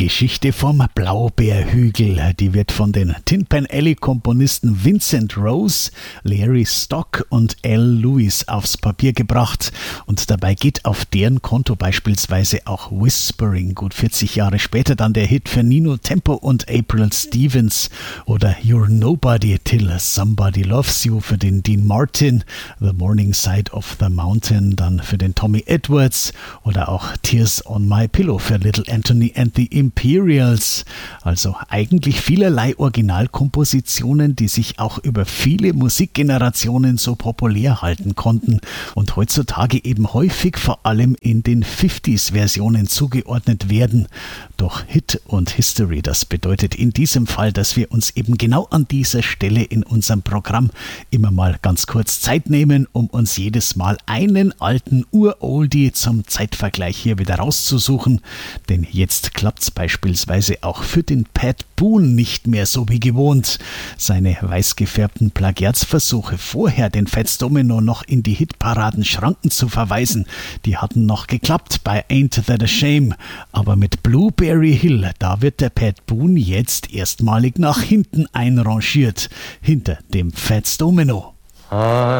Geschichte vom Blaubeerhügel, die wird von den Tin Pan Alley-Komponisten Vincent Rose, Larry Stock und Al Lewis aufs Papier gebracht. Und dabei geht auf deren Konto beispielsweise auch Whispering, gut 40 Jahre später dann der Hit für Nino Tempo und April Stevens, oder You're Nobody Till Somebody Loves You für den Dean Martin, The Morning Side of the Mountain dann für den Tommy Edwards oder auch Tears on My Pillow für Little Anthony and the Imperials. Also eigentlich vielerlei Originalkompositionen, die sich auch über viele Musikgenerationen so populär halten konnten und heutzutage eben häufig vor allem in den 50s-Versionen zugeordnet werden. Doch Hit und History, das bedeutet in diesem Fall, dass wir uns eben genau an dieser Stelle in unserem Programm immer mal ganz kurz Zeit nehmen, um uns jedes Mal einen alten Uroldie zum Zeitvergleich hier wieder rauszusuchen. Denn jetzt klappt's beispielsweise auch für den Pat Boone nicht mehr so wie gewohnt. Seine weißgefärbten Plagiatsversuche vorher, den Fats Domino noch in die Hitparaden Schranken zu verweisen, die hatten noch geklappt bei Ain't That a Shame. Aber mit Blueberry Hill, da wird der Pat Boone jetzt erstmalig nach hinten einrangiert, hinter dem Fats Domino.